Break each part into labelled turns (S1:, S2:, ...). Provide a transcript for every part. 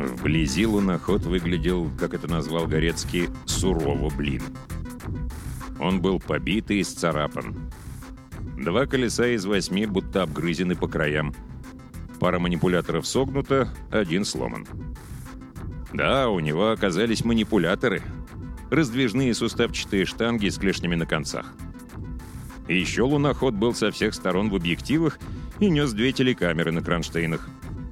S1: Вблизи луноход выглядел, как это назвал Горецкий, сурово, блин. Он был побит и исцарапан. 2 колеса из 8 будто обгрызены по краям. Пара манипуляторов согнута, 1 сломан. Да, у него оказались манипуляторы. Раздвижные суставчатые штанги с клешнями на концах. И еще луноход был со всех сторон в объективах и нес 2 телекамеры на кронштейнах.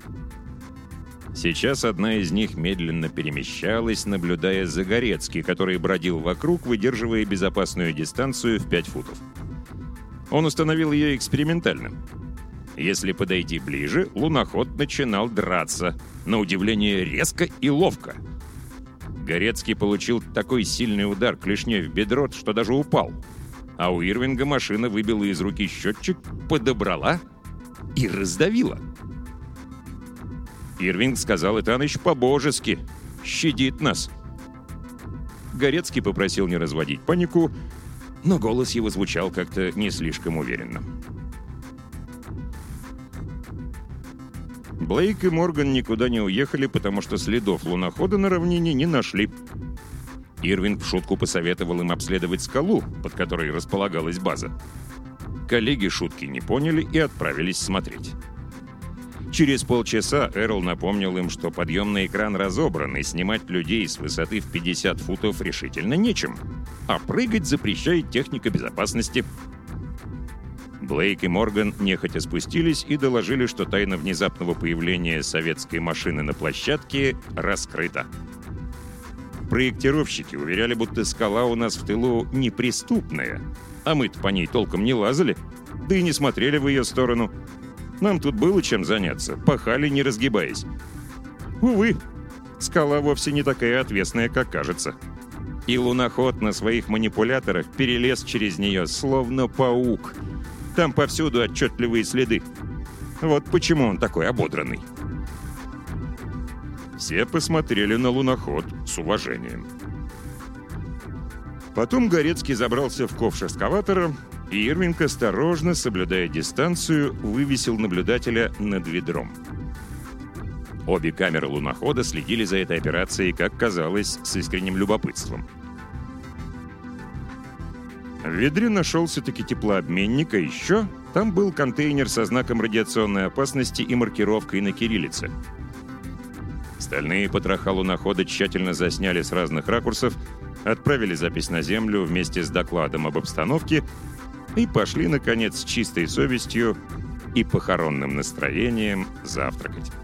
S1: Сейчас одна из них медленно перемещалась, наблюдая за Горецки, который бродил вокруг, выдерживая безопасную дистанцию в 5 футов. Он установил ее экспериментально. Если подойти ближе, луноход начинал драться, на удивление резко и ловко. Горецкий получил такой сильный удар клешней в бедро, что даже упал. А у Ирвинга машина выбила из руки счетчик, подобрала и раздавила. Ирвинг сказал, Итаныч по-божески, щадит нас. Горецкий попросил не разводить панику, но голос его звучал как-то не слишком уверенно. Блейк и Морган никуда не уехали, потому что следов лунохода на равнине не нашли. Ирвинг в шутку посоветовал им обследовать скалу, под которой располагалась база. Коллеги шутки не поняли и отправились смотреть. Через полчаса Эрл напомнил им, что подъемный экран разобран, и снимать людей с высоты в 50 футов решительно нечем, а прыгать запрещает техника безопасности. Блейк и Морган нехотя спустились и доложили, что тайна внезапного появления советской машины на площадке раскрыта. Проектировщики уверяли, будто скала у нас в тылу неприступная, а мы-то по ней толком не лазали, да и не смотрели в ее сторону. Нам тут было чем заняться, пахали, не разгибаясь. Увы, скала вовсе не такая отвесная, как кажется. И луноход на своих манипуляторах перелез через нее, словно паук. Там повсюду отчетливые следы. Вот почему он такой ободранный. Все посмотрели на луноход с уважением. Потом Горецкий забрался в ковш эскаватора, и Ирвинг, осторожно, соблюдая дистанцию, вывесил наблюдателя над ведром. Обе камеры лунохода следили за этой операцией, как казалось, с искренним любопытством. В ведре нашелся-таки теплообменник, а еще там был контейнер со знаком радиационной опасности и маркировкой на кириллице. Стальные потроха лунохода тщательно засняли с разных ракурсов, отправили запись на Землю вместе с докладом об обстановке и пошли, наконец, с чистой совестью и похоронным настроением завтракать.